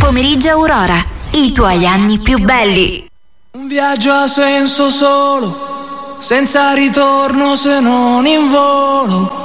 Pomeriggio Aurora, i tuoi anni più belli. Un viaggio ha senso solo, senza ritorno se non in volo.